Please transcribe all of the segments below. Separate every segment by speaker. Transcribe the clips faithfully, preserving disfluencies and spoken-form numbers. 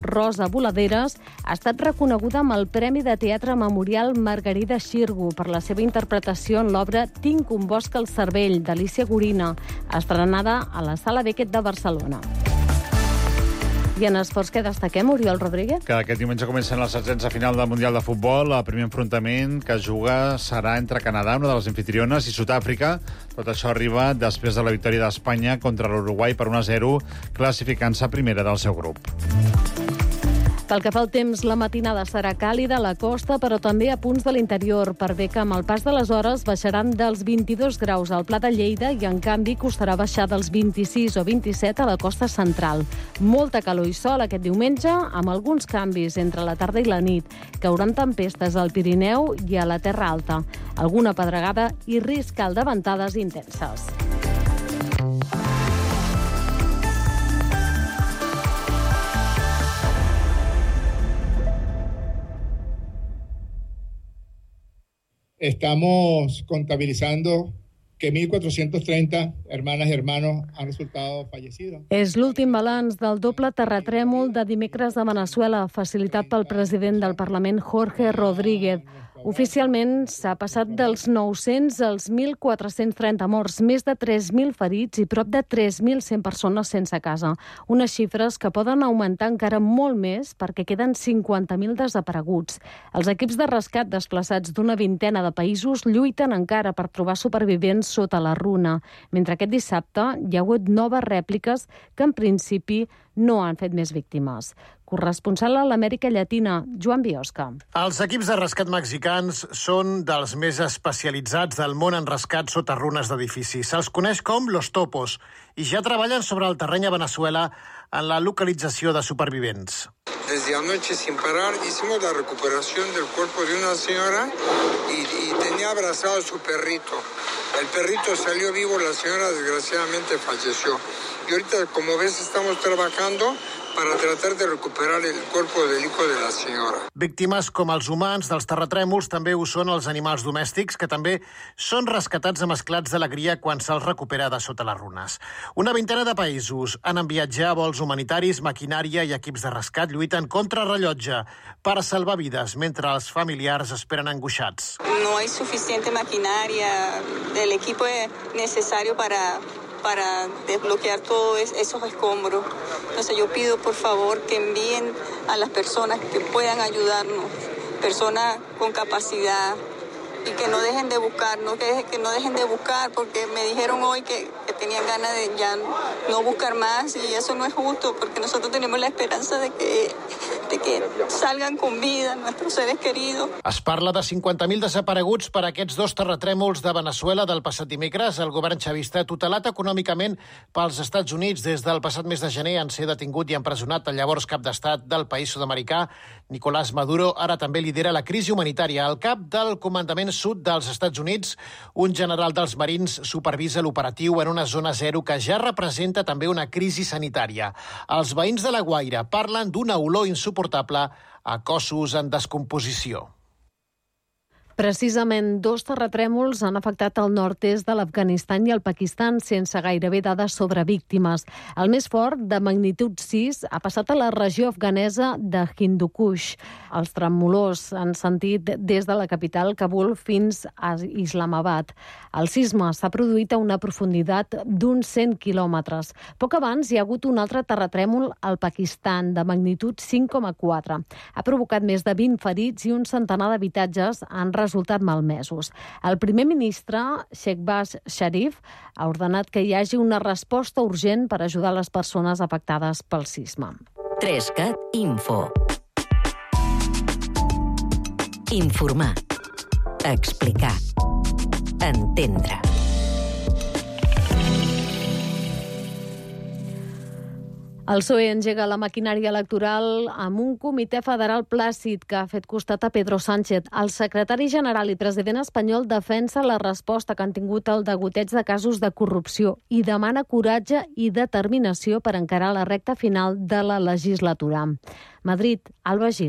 Speaker 1: Rosa Voladeres ha estat reconeguda amb el Premi de Teatre Memorial Margarida Xirgu per la seva interpretació en l'obra Tinc un bosc al cervell, d'Alícia Gorina, estrenada a la Sala Beckett de Barcelona. I en esports que destaquem, Oriol Rodríguez?
Speaker 2: Que aquest diumenge comencen els setzents de final del Mundial de Futbol. El primer enfrontament que es juga serà entre Canadà, una de les anfitriones, i Sud-àfrica. Tot això arriba després de la victòria d'Espanya contra l'Uruguai per un a zero, classificant-se primera del seu grup.
Speaker 1: Pel que fa al temps, la matinada serà càlida a la costa, però també a punts de l'interior, per bé que amb el pas de les hores baixaran dels vint-i-dos graus al Pla de Lleida i, en canvi, costarà baixar dels vint-i-sis o vint-i-set a la costa central. Molta calor i sol aquest diumenge, amb alguns canvis entre la tarda i la nit. Cauran tempestes al Pirineu i a la Terra Alta. Alguna pedregada i risc alt de ventades intenses.
Speaker 3: Estamos contabilizando que mil cuatrocientos treinta hermanas y hermanos han resultado fallecidos.
Speaker 1: És l'últim balanç del doble terratrèmol de dimecres a Veneçuela, facilitat pel president del Parlament, Jorge Rodríguez. Oficialment s'ha passat dels nou-cents als mil quatre-cents trenta morts, més de tres mil ferits i prop de tres mil cent persones sense casa. Unes xifres que poden augmentar encara molt més perquè queden cinquanta mil desapareguts. Els equips de rescat desplaçats d'una vintena de països lluiten encara per trobar supervivents sota la runa, mentre aquest dissabte hi ha hagut noves rèpliques que en principi no han fet més víctimes. Corresponsal a l'Amèrica Llatina, Joan Biosca.
Speaker 4: Els equips de rescat mexicans són dels més especialitzats del món en rescat sota runes d'edificis. Se'ls coneix com los topos i ja treballen sobre el terreny a Veneçuela en la localització de supervivents.
Speaker 5: Desde anoche sin parar hicimos la recuperación del cuerpo de una señora y, y tenía abrazado a su perrito. El perrito salió vivo, la señora desgraciadamente falleció. Y ahorita, como ves, estamos trabajando para tratar de recuperar el cuerpo del hijo de la señora.
Speaker 4: Víctimes com els humans dels terratrèmols també ho són els animals domèstics, que també són rescatats amb esclats d'alegria quan se'ls recupera de sota les runes. Una vintena de països han enviat ja vols humanitaris, maquinària i equips de rescat lluiten contra rellotge per salvar vides mentre els familiars esperen angoixats.
Speaker 6: No hay suficiente maquinaria, el equipo es necesario para para desbloquear todos esos escombros. Entonces yo pido por favor que envíen a las personas que puedan ayudarnos, personas con capacidad, y que no dejen de buscar, no que, que no dejen de buscar, porque me dijeron hoy que, que tenían ganas de ya no buscar más, y eso no es justo, porque nosotros tenemos la esperanza de que, de que salgan con vida nuestros seres queridos.
Speaker 4: Es parla de cinquanta mil desapareguts per aquests dos terratrèmols de Veneçuela del passat dimecres. El govern xavista, tutelat econòmicament pels Estats Units des del passat mes de gener, en ser detingut i empresonat el llavors cap d'estat del país sud-americà, Nicolás Maduro, ara també lidera la crisi humanitària. El cap del comandament sud dels Estats Units, un general dels Marins, supervisa l'operatiu en una zona zero que ja representa també una crisi sanitària. Els veïns de La Guaira parlen d'una olor insuportable a cossos en descomposició.
Speaker 1: Precisament dos terratrèmols han afectat el nord-est de l'Afganistan i el Pakistan sense gairebé dades sobre víctimes. El més fort, de magnitud sis, ha passat a la regió afganesa de Hindukush. Els tremolors han sentit des de la capital, Kabul, fins a Islamabad. El sisme s'ha produït a una profunditat d'uns cent quilòmetres. Poc abans hi ha hagut un altre terratrèmol al Pakistan, de magnitud cinc coma quatre. Ha provocat més de vint ferits i un centenar d'habitatges han resultat malmesos. El primer ministre, Shehbaz Sharif, ha ordenat que hi hagi una resposta urgent per ajudar les persones afectades pel sisme.
Speaker 7: Trescat Info. Informar. Explicar. Entendre.
Speaker 1: El P S O E engega la maquinària electoral amb un comitè federal plàcid que ha fet costat a Pedro Sánchez. El secretari general i president espanyol defensa la resposta que han tingut al degoteig de casos de corrupció i demana coratge i determinació per encarar la recta final de la legislatura. Madrid, Alba Gil.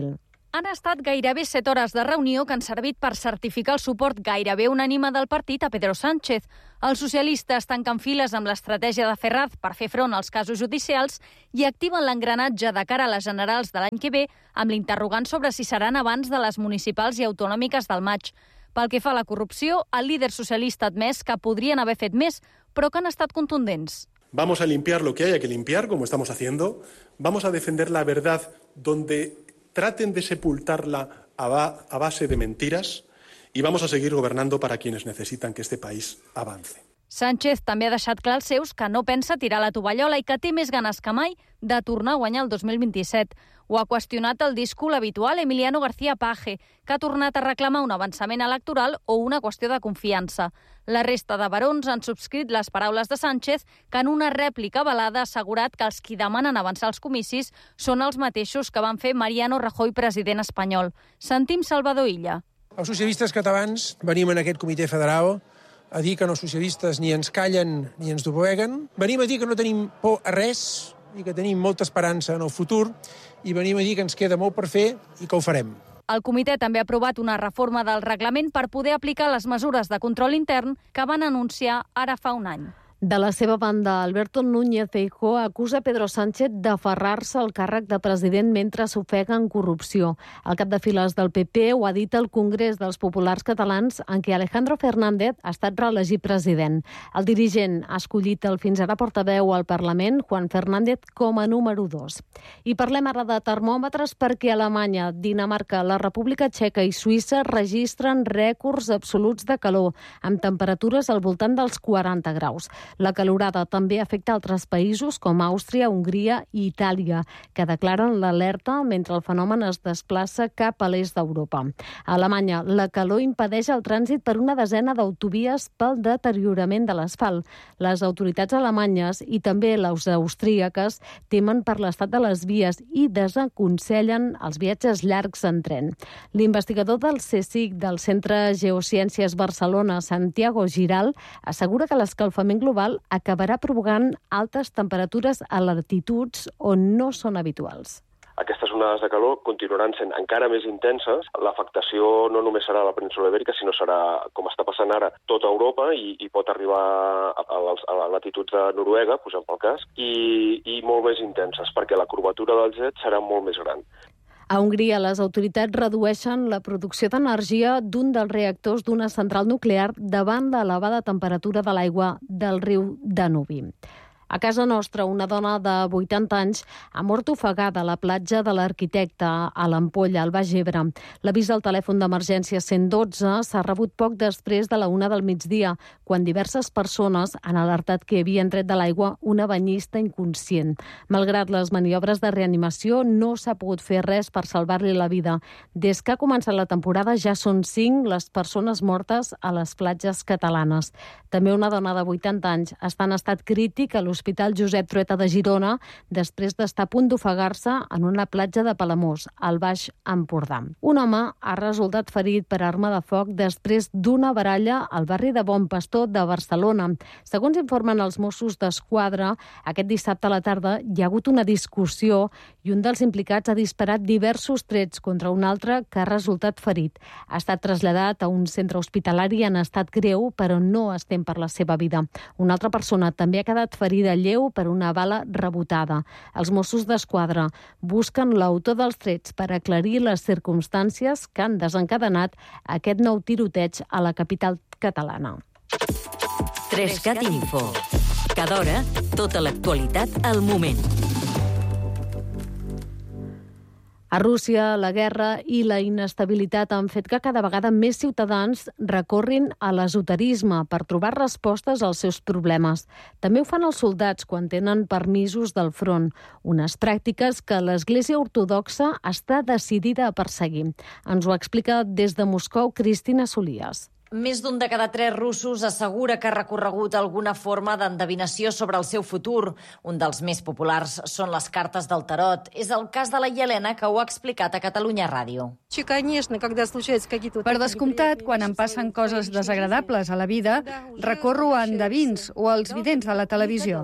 Speaker 8: Han estat gairebé set hores de reunió que han servit per certificar el suport gairebé unànime del partit a Pedro Sánchez. Els socialistes tanquen files amb l'estratègia de Ferraz per fer front als casos judicials i activen l'engranatge de cara a les generals de l'any que ve amb l'interrogant sobre si seran abans de les municipals i autonòmiques del maig. Pel que fa a la corrupció, el líder socialista ha admès que podrien haver fet més, però que han estat contundents.
Speaker 9: Vamos a limpiar lo que haya que limpiar, como estamos haciendo. Vamos a defender la verdad donde traten de sepultarla a, ba- a base de mentiras y vamos a seguir gobernando para quienes necesitan que este país avance.
Speaker 8: Sánchez també ha deixat clar als seus que no pensa tirar la tovallola i que té més ganes que mai de tornar a guanyar el dos mil vint-i-set. Ho ha qüestionat el discul habitual Emiliano García Paje, que ha tornat a reclamar un avançament electoral o una qüestió de confiança. La resta de barons han subscrit les paraules de Sánchez, que en una rèplica velada ha assegurat que els qui demanen avançar els comicis són els mateixos que van fer Mariano Rajoy, president espanyol. Sentim Salvador Illa.
Speaker 10: Els socialistes catalans venim en aquest comitè federal a dir que no socialistes ni ens callen ni ens dobleguen. Venim a dir que no tenim por a res i que tenim molta esperança en el futur i venim a dir que ens queda molt per fer i que ho farem.
Speaker 8: El comitè també ha aprovat una reforma del reglament per poder aplicar les mesures de control intern que van anunciar ara fa un any.
Speaker 1: De la seva banda, Alberto Núñez Feijóo acusa Pedro Sánchez d'aferrar-se al càrrec de president mentre s'ofega en corrupció. El cap de files del P P ho ha dit al Congrés dels Populars Catalans, en què Alejandro Fernández ha estat reelegit president. El dirigent ha escollit el fins ara portaveu al Parlament, Juan Fernández, com a número dos. I parlem ara de termòmetres perquè Alemanya, Dinamarca, la República Txeca i Suïssa registren rècords absoluts de calor, amb temperatures al voltant dels quaranta graus. La calorada també afecta altres països com Àustria, Hongria i Itàlia, que declaren l'alerta mentre el fenomen es desplaça cap a l'est d'Europa. A Alemanya, la calor impedeix el trànsit per una desena d'autovies pel deteriorament de l'asfalt. Les autoritats alemanyes i també les austríaques temen per l'estat de les vies i desaconsellen els viatges llargs en tren. L'investigador del CSIC del Centre Geociències Barcelona, Santiago Giral, assegura que l'escalfament global acabarà provocant altes temperatures a latituds on no són habituals.
Speaker 11: Aquestes onades de calor continuaran sent encara més intenses. L'afectació no només serà a la península Ibèrica, sinó serà, com està passant ara, tota Europa i, i pot arribar a, a, a la latitud de Noruega, posem pel cas, i, i molt més intenses, perquè la curvatura del jet serà molt més gran.
Speaker 1: A Hongria, les autoritats redueixen la producció d'energia d'un dels reactors d'una central nuclear davant l'elevada temperatura de l'aigua del riu Danubi. A casa nostra, una dona de vuitanta anys ha mort ofegada a la platja de l'Arquitecte, a l'Ampolla, al Baix Ebre. L'avís al telèfon d'emergència cent dotze s'ha rebut poc després de la una del migdia, quan diverses persones han alertat que havien tret de l'aigua una banyista inconscient. Malgrat les maniobres de reanimació, no s'ha pogut fer res per salvar-li la vida. Des que ha començat la temporada ja són cinc les persones mortes a les platges catalanes. També una dona de vuitanta anys està en estat crític a l'Hospital l'Hospital Josep Trueta de Girona després d'estar a punt d'ofegar-se en una platja de Palamós, al Baix Empordà. Un home ha resultat ferit per arma de foc després d'una baralla al barri de Bon Pastor de Barcelona. Segons informen els Mossos d'Esquadra, aquest dissabte a la tarda hi ha hagut una discussió i un dels implicats ha disparat diversos trets contra un altre que ha resultat ferit. Ha estat traslladat a un centre hospitalari en estat greu, però no es tem per la seva vida. Una altra persona també ha quedat ferida lleu per una bala rebotada. Els Mossos d'Esquadra busquen l'autor dels trets per aclarir les circumstàncies que han desencadenat aquest nou tiroteig a la capital catalana.
Speaker 7: Trescat Info. Cada hora, tota l'actualitat al moment.
Speaker 1: A Rússia, la guerra i la inestabilitat han fet que cada vegada més ciutadans recorrin a l'esoterisme per trobar respostes als seus problemes. També ho fan els soldats quan tenen permisos del front, unes pràctiques que l'Església Ortodoxa està decidida a perseguir. Ens ho explica des de Moscou Cristina Solias.
Speaker 7: Més d'un de cada tres russos assegura que ha recorregut alguna forma d'endevinació sobre el seu futur. Un dels més populars són les cartes del tarot. És el cas de la Yelena, que ho ha explicat a Catalunya Ràdio.
Speaker 12: Per descomptat, quan em passen coses desagradables a la vida, recorro a endevins o als vidents de la televisió.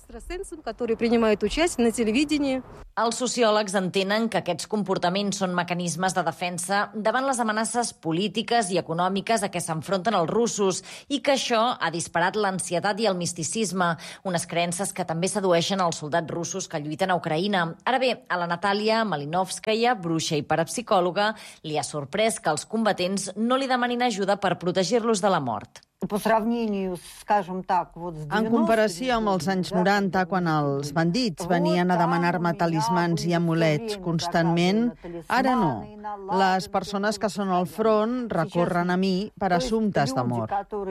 Speaker 7: Els sociòlegs entenen que aquests comportaments són mecanismes de defensa davant les amenaces polítiques i econòmiques a què s'enfronten els russos i que això ha disparat l'ansietat i el misticisme, unes creences que també sedueixen els soldats russos que lluiten a Ucraïna. Ara bé, a la Natàlia Malinovskaya, bruixa i parapsicòloga, li ha sorprès que els combatents no li demanin ajuda per protegir-los de la mort.
Speaker 13: En comparació amb els anys noranta, quan els bandits venien a demanar-me talismans i amulets constantment, ara no. Les persones que són al front recorren a mi per assumptes d'amor.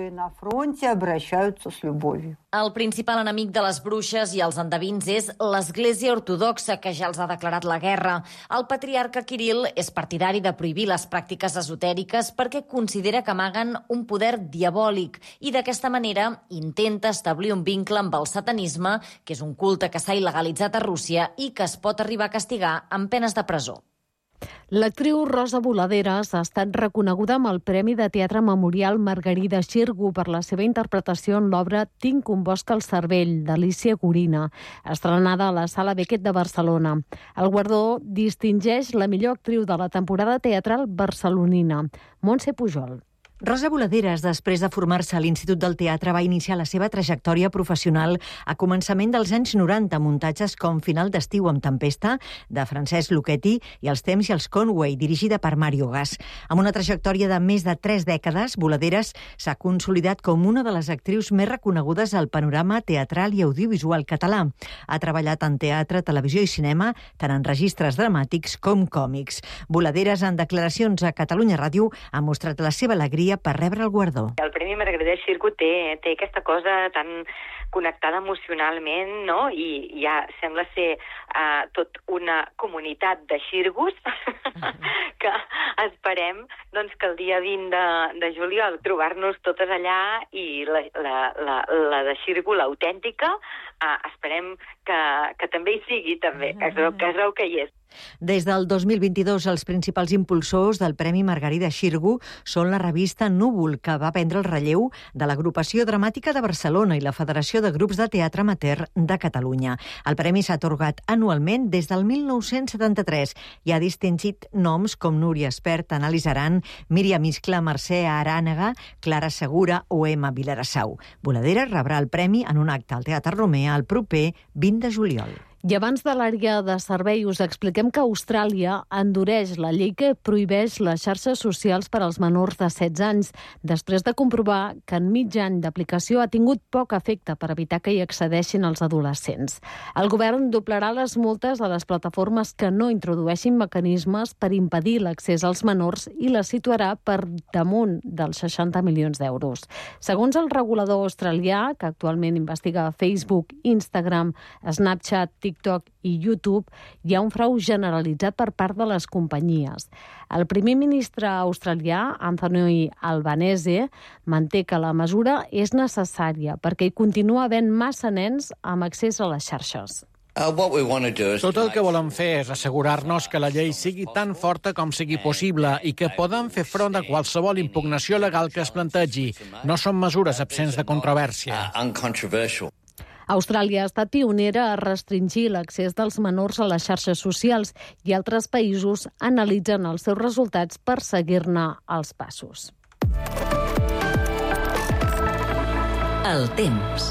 Speaker 7: El principal enemic de les bruixes i els endevins és l'Església Ortodoxa, que ja els ha declarat la guerra. El patriarca Kirill és partidari de prohibir les pràctiques esotèriques perquè considera que amaguen un poder diabòlic i d'aquesta manera intenta establir un vincle amb el satanisme, que és un culte que s'ha il·legalitzat a Rússia i que es pot arribar a castigar amb penes de presó.
Speaker 1: L'actriu Rosa Boladeras ha estat reconeguda amb el Premi de Teatre Memorial Margarida Xirgu per la seva interpretació en l'obra Tinc un bosc al cervell, d'Alícia Gorina, estrenada a la Sala Beckett de Barcelona. El guardó distingeix la millor actriu de la temporada teatral barcelonina, Montse Pujol.
Speaker 14: Rosa Boladeras, després de formar-se a l'Institut del Teatre, va iniciar la seva trajectòria professional a començament dels anys noranta, muntatges com Final d'estiu amb tempesta, de Francesc Lucchetti, i Els temps i els Conway, dirigida per Mario Gas. Amb una trajectòria de més de tres dècades, Boladeras s'ha consolidat com una de les actrius més reconegudes al panorama teatral i audiovisual català. Ha treballat en teatre, televisió i cinema, tant en registres dramàtics com còmics. Boladeras, en declaracions a Catalunya Ràdio, ha mostrat la seva alegria per rebre el guardó.
Speaker 15: El Premi Margarida Xirgu té, té aquesta cosa tan connectada emocionalment, no? I ja sembla ser uh, tot una comunitat de xirgus que esperem doncs, que el dia vint de, de juliol trobar-nos totes allà i la, la, la, la de Xirgu, l'autèntica, uh, esperem que, que també hi sigui, també, que es veu que, es veu que hi és.
Speaker 14: Des del dos mil vint-i-dos, els principals impulsors del Premi Margarida Xirgu són la revista Núvol, que va prendre el relleu de l'Agrupació Dramàtica de Barcelona i la Federació de Grups de Teatre Amateur de Catalunya. El premi s'ha atorgat anualment des del mil nou-cents setanta-tres i ha distingit noms com Núria Espert, Ana Lizaran, Míriam Iscla, Mercè Arànega, Clara Segura o Emma Vilarassau. Boladeras rebrà el premi en un acte al Teatre Romea el proper vint de juliol.
Speaker 1: I abans de l'àrea de servei us expliquem que Austràlia endureix la llei que prohibeix les xarxes socials per als menors de setze anys, després de comprovar que en mig any d'aplicació ha tingut poc efecte per evitar que hi accedeixin els adolescents. El govern doblarà les multes a les plataformes que no introdueixin mecanismes per impedir l'accés als menors i les situarà per damunt dels seixanta milions d'euros. Segons el regulador australià, que actualment investiga Facebook, Instagram, Snapchat, TikTok TikTok i YouTube, hi ha un frau generalitzat per part de les companyies. El primer ministre australià, Anthony Albanese, manté que la mesura és necessària perquè hi continua havent massa nens amb accés a les xarxes.
Speaker 16: Tot el que volem fer és assegurar-nos que la llei sigui tan forta com sigui possible i que podem fer front a qualsevol impugnació legal que es plantegi. No són mesures absents de controvèrsia.
Speaker 1: Austràlia ha estat pionera a restringir l'accés dels menors a les xarxes socials i altres països analitzen els seus resultats per seguir-ne els passos.
Speaker 7: El temps.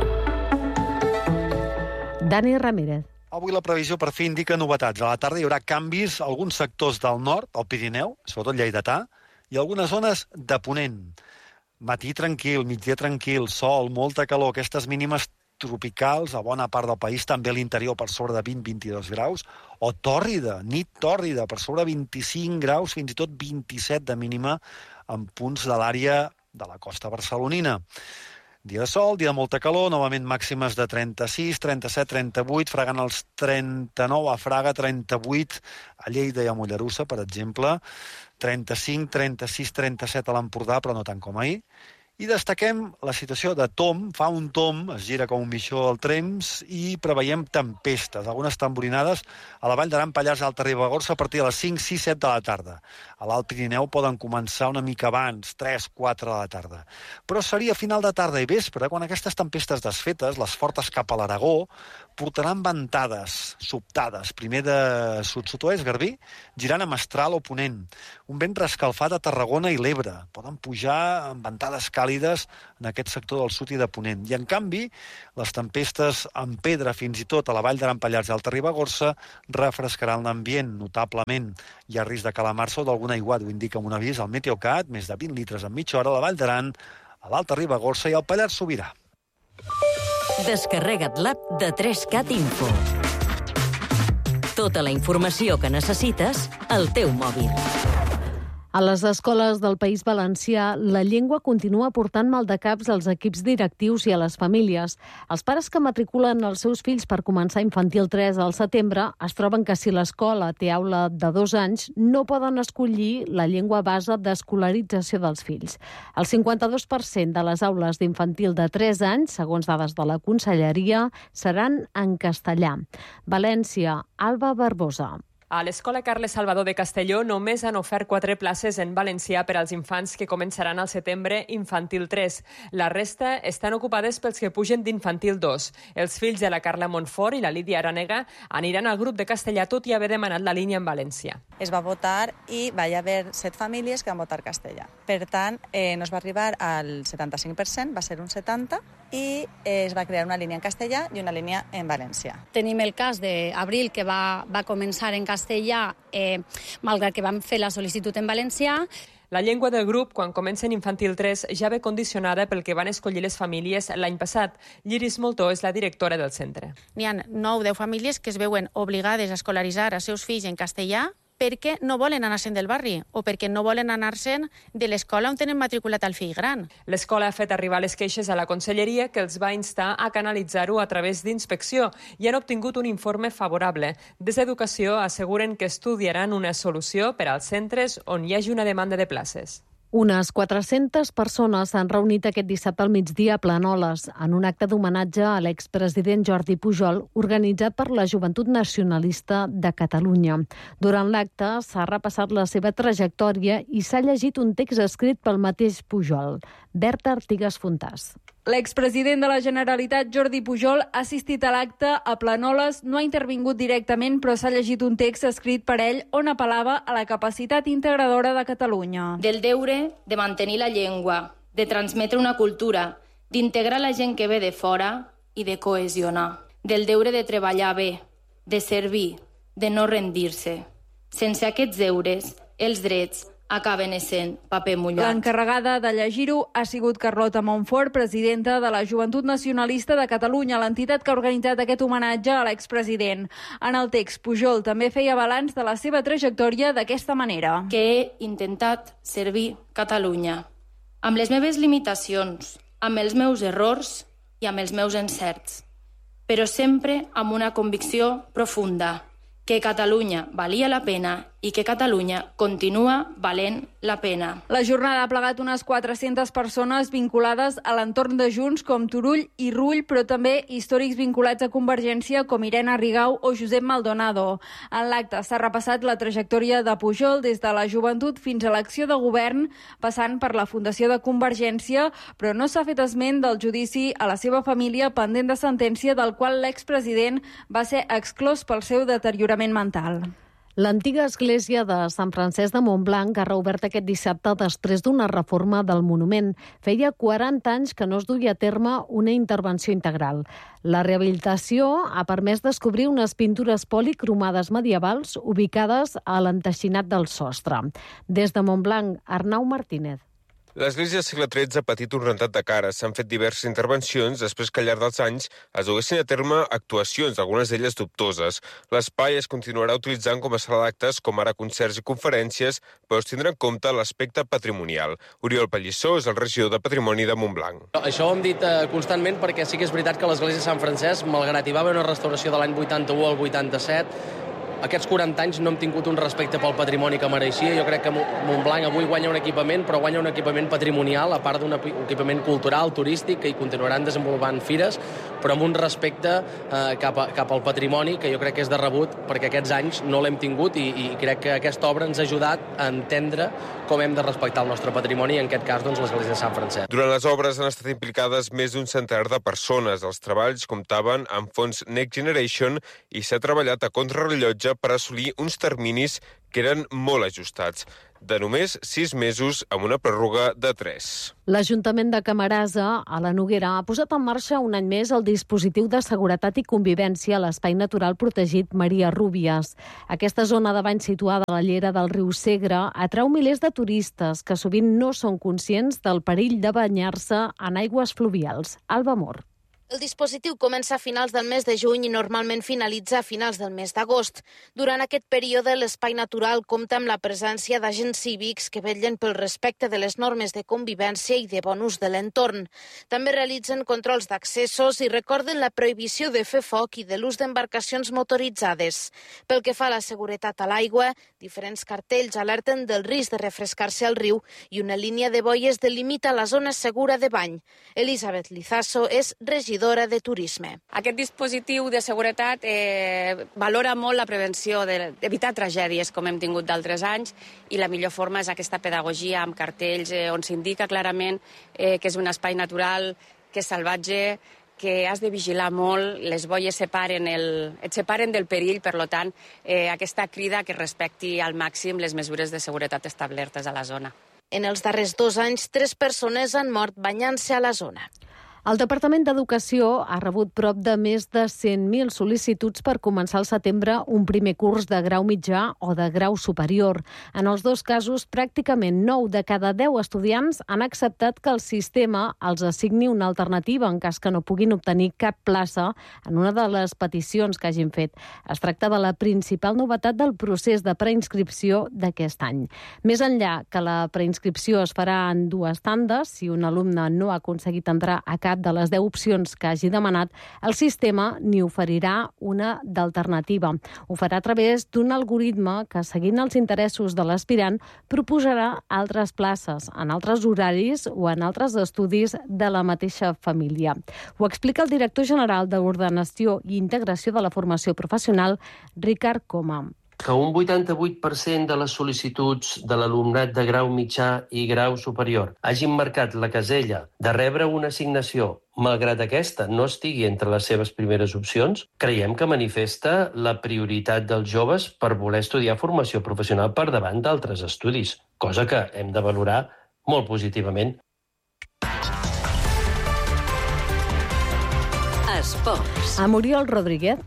Speaker 1: Dani Ramírez.
Speaker 17: Avui la previsió per fi indica novetats. A la tarda hi haurà canvis a alguns sectors del nord, al Pirineu, sobretot lleidatà, i algunes zones de ponent. Matí tranquil, migdia tranquil, sol, molta calor, aquestes mínimes tropicals a bona part del país, també a l'interior per sobre de vint a vint-i-dos graus, o tòrrida, nit tòrrida, per sobre de vint-i-cinc graus, fins i tot vint-i-set de mínima en punts de l'àrea de la costa barcelonina. Dia de sol, dia de molta calor, novament màximes de trenta-sis, trenta-set, trenta-vuit, fregant els trenta-nou a Fraga, trenta-vuit a Lleida i a Mollerussa, per exemple, trenta-cinc, trenta-sis, trenta-set a l'Empordà, però no tant com ahir. I destaquem la situació de Tom. Fa un tom, es gira com un mixó al Temps i preveiem tempestes, algunes tamborinades a la Vall d'Aran, Pallars, Alta Ribagorça a partir de les cinc, sis, set de la tarda. A l'Alt Pirineu poden començar una mica abans, tres, quatre de la tarda. Però seria final de tarda i vespre quan aquestes tempestes desfetes, les fortes cap a l'Aragó, portaran ventades sobtades, primer de sud-sud-oest, Garbí, girant a Mestral o Ponent. Un vent reescalfat a Tarragona i l'Ebre. Poden pujar amb ventades càlides en aquest sector del sud i de Ponent. I, en canvi, les tempestes amb pedra fins i tot a la Vall d'Aran, Pallars i Alta Ribagorça refrescaran l'ambient notablement. Hi ha risc de calamar-se o d'algun aiguat, ho indica un avís al Meteocat, més de vint litres en mitja hora a la Vall d'Aran, a l'Alta Ribagorça i al Pallars Sobirà.
Speaker 18: Descarrega't l'app de tres cat Info. Tota la informació que necessites al teu mòbil.
Speaker 1: A les escoles del País Valencià, la llengua continua portant maldecaps als equips directius i a les famílies. Els pares que matriculen els seus fills per començar infantil tres al setembre es troben que si l'escola té aula de dos anys, no poden escollir la llengua base d'escolarització dels fills. El cinquanta-dos per cent de les aules d'infantil de tres anys, segons dades de la Conselleria, seran en castellà. València, Alba Barbosa.
Speaker 19: A l'Escola Carles Salvador de Castelló només han ofert quatre places en valencià per als infants que començaran al setembre infantil tres. La resta estan ocupades pels que pugen d'infantil dos. Els fills de la Carla Montfort i la Lídia Aranega aniran al grup de castellà tot i haver demanat la línia en valencià.
Speaker 20: Es va votar i va haver set famílies que van votar castellà. Per tant, eh, no es va arribar al setanta-cinc per cent, va ser un setanta per cent, i eh, es va crear una línia en castellà i una línia en valencià.
Speaker 21: Tenim el cas d'Abril, que va, va començar en castellà, eh, malgrat que vam fer la sol·licitud en valencià.
Speaker 19: La llengua del grup, quan comença en infantil tres, ja ve condicionada pel que van escollir les famílies l'any passat. Lliris Moltó és la directora del centre.
Speaker 22: N'hi ha nou o deu famílies que es veuen obligades a escolaritzar els seus fills en castellà perquè no volen anar-se'n del barri o perquè no volen anar-se'n de l'escola on tenen matriculat el fill gran.
Speaker 19: L'escola ha fet arribar les queixes a la Conselleria, que els va instar a canalitzar-ho a través d'inspecció i han obtingut un informe favorable. Des d'Educació asseguren que estudiaran una solució per als centres on hi hagi una demanda de places.
Speaker 1: Unes quatre-centes persones s'han reunit aquest dissabte al migdia a Planoles en un acte d'homenatge a l'expresident Jordi Pujol organitzat per la Joventut Nacionalista de Catalunya. Durant l'acte s'ha repassat la seva trajectòria i s'ha llegit un text escrit pel mateix Pujol. Berta Artigas Fontàs.
Speaker 23: L'expresident de la Generalitat, Jordi Pujol, ha assistit a l'acte a Planoles, no ha intervingut directament, però s'ha llegit un text escrit per ell on apel·lava a la capacitat integradora de Catalunya.
Speaker 24: Del deure de mantenir la llengua, de transmetre una cultura, d'integrar la gent que ve de fora i de cohesionar. Del deure de treballar bé, de servir, de no rendir-se. Sense aquests deures, els drets acaben essent paper mullat.
Speaker 23: L'encarregada de llegir-ho ha sigut Carlota Montfort, presidenta de la Joventut Nacionalista de Catalunya, l'entitat que ha organitzat aquest homenatge a l'expresident. En el text, Pujol també feia balanç de la seva trajectòria d'aquesta manera.
Speaker 24: Que he intentat servir Catalunya, amb les meves limitacions, amb els meus errors i amb els meus encerts, però sempre amb una convicció profunda, que Catalunya valia la pena i que Catalunya continua valent la pena.
Speaker 23: La jornada ha plegat unes quatre-centes persones vinculades a l'entorn de Junts com Turull i Rull, però també històrics vinculats a Convergència com Irene Rigau o Josep Maldonado. En l'acte s'ha repassat la trajectòria de Pujol des de la joventut fins a l'acció de govern, passant per la fundació de Convergència, però no s'ha fet esment del judici a la seva família pendent de sentència, del qual l'expresident va ser exclòs pel seu deteriorament mental.
Speaker 1: L'antiga església de Sant Francesc de Montblanc ha reobert aquest dissabte després d'una reforma del monument. Feia quaranta anys que no es duia a terme una intervenció integral. La rehabilitació ha permès descobrir unes pintures policromades medievals ubicades a l'enteixinat del sostre. Des de Montblanc, Arnau Martínez.
Speaker 2: L'Església del segle tretze ha patit un rentat de cara. S'han fet diverses intervencions després que al llarg dels anys es duguessin a terme actuacions, algunes d'elles dubtoses. L'espai es continuarà utilitzant com a sala d'actes, com ara concerts i conferències, però es tindrà en compte l'aspecte patrimonial. Oriol Pallissó és el regidor de Patrimoni de Montblanc.
Speaker 3: Això ho hem dit eh, constantment perquè sí que és veritat que l'Església de Sant Francesc, malgrat hi va haver una restauració de l'any vuitanta-u al vuitanta-set, aquests quaranta anys no hem tingut un respecte pel patrimoni que mereixia. Jo crec que Montblanc avui guanya un equipament, però guanya un equipament patrimonial, a part d'un equipament cultural, turístic, que hi continuaran desenvolupant fires, però amb un respecte eh, cap, a, cap al patrimoni, que jo crec que és de rebut, perquè aquests anys no l'hem tingut i, i crec que aquesta obra ens ha ajudat a entendre com hem de respectar el nostre patrimoni, i en aquest cas doncs, l'Església de Sant Francesc.
Speaker 2: Durant les obres han estat implicades més d'un centenar de persones. Els treballs comptaven amb fons Next Generation i s'ha treballat a contrarrellotge per assolir uns terminis que eren molt ajustats, de només sis mesos amb una pròrroga de tres.
Speaker 1: L'Ajuntament de Camarasa, a la Noguera, ha posat en marxa un any més el dispositiu de seguretat i convivència a l'espai natural protegit Maria Rúbies. Aquesta zona de bany situada a la llera del riu Segre atrau milers de turistes que sovint no són conscients del perill de banyar-se en aigües fluvials. Alba Mor.
Speaker 5: El dispositiu comença a finals del mes de juny i normalment finalitza a finals del mes d'agost. Durant aquest període, l'espai natural compta amb la presència d'agents cívics que vetllen pel respecte de les normes de convivència i de bon ús de l'entorn. També realitzen controls d'accessos i recorden la prohibició de fer foc i de l'ús d'embarcacions motoritzades. Pel que fa a la seguretat a l'aigua, diferents cartells alerten del risc de refrescar-se al riu i una línia de boies delimita la zona segura de bany. Elisabet Lizaso és regidora de turisme.
Speaker 6: Aquest dispositiu de seguretat eh, valora molt la prevenció d'evitar tragèdies com hem tingut d'altres anys, i la millor forma és aquesta pedagogia amb cartells eh, on s'indica clarament eh, que és un espai natural, que és salvatge, que has de vigilar molt, les boies separen el, et separen del perill, per tant, eh, aquesta crida que respecti al màxim les mesures de seguretat establertes a la zona.
Speaker 5: En els darrers dos anys, tres persones han mort banyant-se a la zona.
Speaker 1: El Departament d'Educació ha rebut prop de més de cent mil sol·licituds per començar al setembre un primer curs de grau mitjà o de grau superior. En els dos casos, pràcticament nou de cada deu estudiants han acceptat que el sistema els assigni una alternativa en cas que no puguin obtenir cap plaça en una de les peticions que hagin fet. Es tracta de la principal novetat del procés de preinscripció d'aquest any. Més enllà que la preinscripció es farà en dues tandes, si un alumne no ha aconseguit entrar a cap de les deu opcions que hagi demanat, el sistema n'hi oferirà una d'alternativa. Ho farà a través d'un algoritme que, seguint els interessos de l'aspirant, proposarà altres places, en altres horaris o en altres estudis de la mateixa família. Ho explica el director general d'Ordenació i Integració de la Formació Professional, Ricard Coma.
Speaker 25: Que un vuitanta-vuit per cent de les sol·licituds de l'alumnat de grau mitjà i grau superior hagin marcat la casella de rebre una assignació, malgrat aquesta no estigui entre les seves primeres opcions, creiem que manifesta la prioritat dels joves per voler estudiar formació professional per davant d'altres estudis, cosa que hem de valorar molt positivament.
Speaker 18: Esports.
Speaker 1: A Muriel Rodríguez.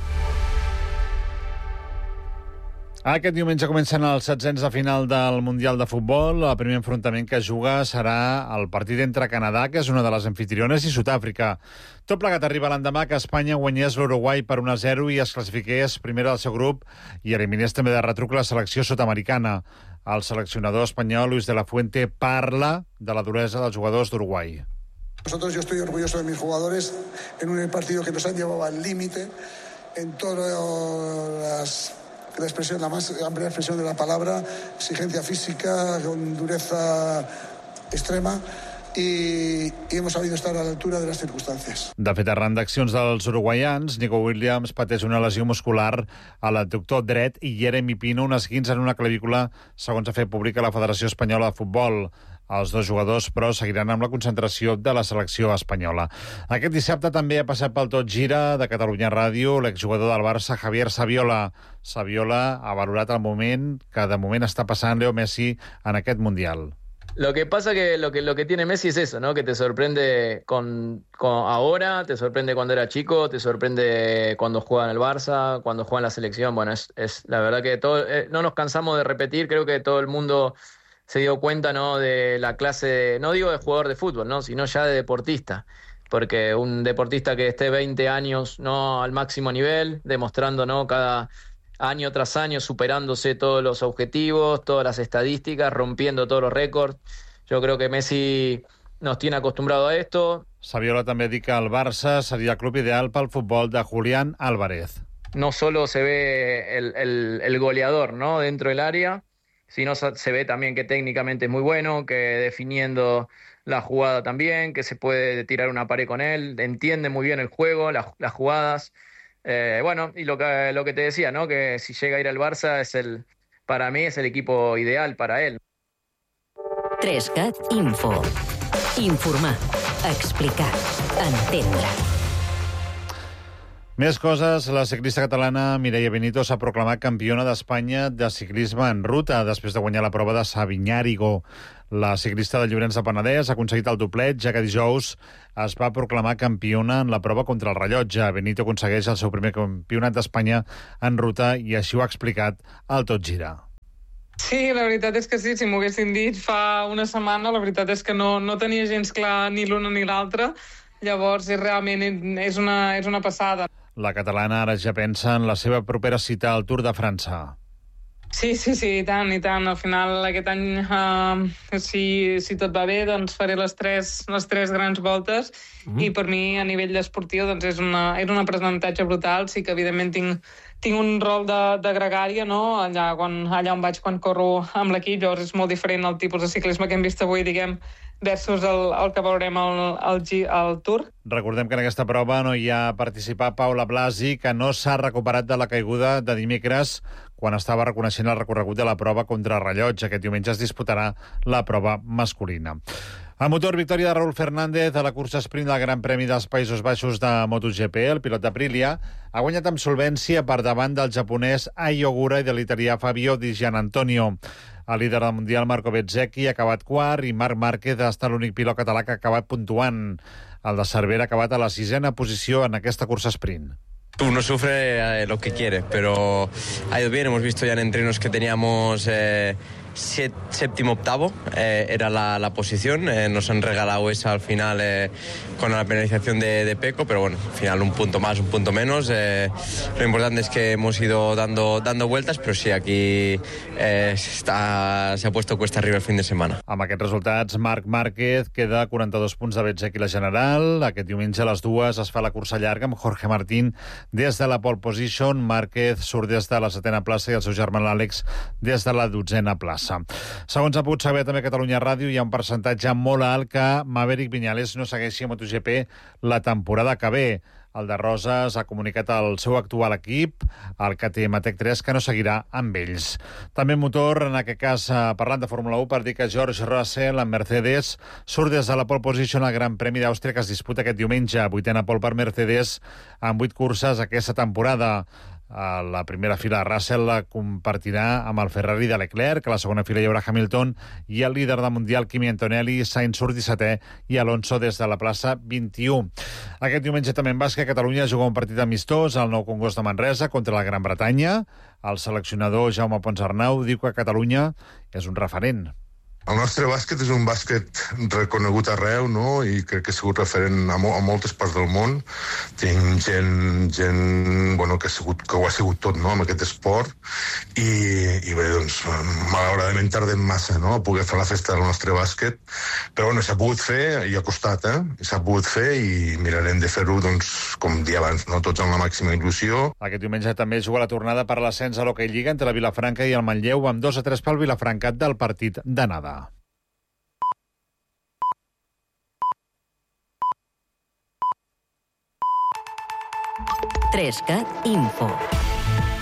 Speaker 26: Aquest diumenge comencen els setzents de final del Mundial de Futbol. El primer enfrontament que es juga serà el partit entre Canadà, que és una de les anfitriones, i Sud-àfrica. Tot plegat arriba l'endemà que Espanya guanyés l'Uruguai per un a zero i es classifiqués primera del seu grup i eliminés també de retruc la selecció sud-americana. El seleccionador espanyol, Luis de la Fuente, parla de la duresa dels jugadors d'Uruguai.
Speaker 27: Nosotros, yo estoy orgulloso de mis jugadores en un partido que nos han llevado al límite en todas las... la expresión, la más amplia expresión de la palabra, exigencia física, con dureza extrema, i, i hemos sabido estar a l'altura de les circumstàncies.
Speaker 26: De fet, arran d'accions dels uruguaians, Nico Williams pateix una lesió muscular a l'adductor dret i Jeremy Pino un esquinç en una clavícula, segons ha fet pública la Federació Espanyola de Futbol. Els dos jugadors, però, seguiran amb la concentració de la selecció espanyola. Aquest dissabte també ha passat pel Tot Gira de Catalunya Ràdio l'exjugador del Barça, Javier Saviola. Saviola ha valorat el moment que de moment està passant Leo Messi en aquest Mundial.
Speaker 28: Lo que pasa que lo que lo que tiene Messi es eso, ¿no? Que te sorprende con, con ahora, te sorprende cuando era chico, te sorprende cuando juega en el Barça, cuando juega en la selección. Bueno, es, es la verdad que todo, eh, no nos cansamos de repetir, creo que todo el mundo se dio cuenta, ¿no?, de la clase, de, no digo de jugador de fútbol, ¿no?, sino ya de deportista. Porque un deportista que esté veinte años, ¿no?, al máximo nivel, demostrando, ¿no?, cada año tras año, superándose todos los objetivos, todas las estadísticas, rompiendo todos los récords. Yo creo que Messi nos tiene acostumbrado a esto.
Speaker 26: Saviola també diu que el Barça seria el club ideal pel futbol de Julián Álvarez.
Speaker 28: No solo se ve el, el, el goleador, ¿no?, dentro del área, sino se ve también que técnicamente es muy bueno, que definiendo la jugada también, que se puede tirar una pared con él, entiende muy bien el juego, la, las jugadas. Eh, bueno, y lo que, lo que te decía, ¿no?, que si llega a ir al Barça, es el, para mí es el equipo ideal para él.
Speaker 18: tres cat Info. Informar, explicar, entendre.
Speaker 26: Més coses, la ciclista catalana Mireia Benito s'ha proclamat campiona d'Espanya de ciclisme en ruta després de guanyar la prova de Sabinyàrigo. La ciclista de Llorenç de Penedès ha aconseguit el doblet, ja que dijous es va proclamar campiona en la prova contra el rellotge. Benito aconsegueix el seu primer campionat d'Espanya en ruta i així ho ha explicat al Tot Gira.
Speaker 4: Sí, la veritat és que sí, si m'ho haguessin dit fa una setmana, la veritat és que no, no tenia gens clar ni l'una ni l'altra, llavors és realment és una, és una passada.
Speaker 26: La catalana ara ja pensa en la seva propera cita al Tour de França.
Speaker 4: Sí, sí, sí, i tant, i tant. Al final, aquest any, uh, si, si tot va bé, doncs faré les tres, les tres grans voltes, mm. i per mi, a nivell esportiu, doncs és, una, és un aprenentatge brutal. Sí que, evidentment, tinc, tinc un rol de, de gregària, no?, allà, quan, allà on vaig quan corro amb l'equip, llavors és molt diferent el tipus de ciclisme que hem vist avui, diguem, versus el, el que veurem al, al, al Tour.
Speaker 26: Recordem que en aquesta prova no hi ha participat Paula Blasi, que no s'ha recuperat de la caiguda de dimecres quan estava reconeixent el recorregut de la prova contra rellotge. Aquest diumenge es disputarà la prova masculina. A motor, victòria de Raúl Fernández a la cursa sprint del Gran Premi dels Països Baixos de MotoGP. El pilot d'Aprilia ha guanyat amb solvència per davant del japonès Ai Ogura i de l'italià Fabio Di Gianantonio. El líder del Mundial, Marco Bezzecchi, ha acabat quart i Marc Márquez ha estat l'únic pilot català que ha acabat puntuant. El de Cervera ha acabat a la sisena posició en aquesta cursa sprint.
Speaker 8: Uno sufre lo que quiere, pero ha ido bien. Hemos visto ya en entrenos que teníamos eh, set, séptimo, octavo, eh, era la, la posición. Eh, nos han regalado esa al final eh, con la penalización de, de Peco, pero bueno, al final un punto más, un punto menos. Eh, lo importante es que hemos ido dando, dando vueltas, pero sí, aquí eh, está, se ha puesto cuesta arriba el fin de semana.
Speaker 26: Amb aquests resultats, Marc Márquez queda a quaranta-dos punts de Bezzecchi la general. Aquest diumenge a les dues es fa la cursa llarga amb Jorge Martín des de la pole position. Márquez surt des de la setena plaça i el seu germà l'Àlex des de la dotzena plaça. Segons ha pogut saber també Catalunya Ràdio, hi ha un percentatge molt alt que Maverick Viñales no segueixi a MotoGP la temporada que ve. El de Roses ha comunicat al seu actual equip, el K T M Tech tres, que no seguirà amb ells. També motor, en aquest cas parlant de Fórmula u, per dir que George Russell, en Mercedes, surt des de la pole position al Gran Premi d'Àustria que es disputa aquest diumenge. Vuitena pole per Mercedes amb vuit curses aquesta temporada. A la primera fila Russell la compartirà amb el Ferrari de Leclerc, a la segona fila hi haurà Hamilton i el líder del Mundial, Kimi Antonelli. Sainz surt dissetè i Alonso des de la plaça vint-i-u. Aquest diumenge també en bàsquet, Catalunya juga un partit amistós al Nou Congost de Manresa contra la Gran Bretanya. El seleccionador Jaume Ponsarnau diu que Catalunya és un referent.
Speaker 9: El nostre bàsquet és un bàsquet reconegut arreu, no?, i crec que ha sigut referent a, mo a moltes parts del món. Tinc gent, gent bueno, que, ha sigut, que ho ha sigut tot, no?, amb aquest esport, i, i bé, doncs, malauradament tardem massa, no?, a poder fer la festa del nostre bàsquet, però bueno, s'ha pogut fer i ha costat, eh? S'ha pogut fer i mirarem de fer-ho, doncs, com dia abans, no?, tots amb la màxima il·lusió.
Speaker 26: Aquest diumenge també juga la tornada per l'ascens a l'Hockey Lliga entre la Vilafranca i el Manlleu, amb dos a tres pel Vilafrancat del partit d'anada.
Speaker 18: tres cat Info.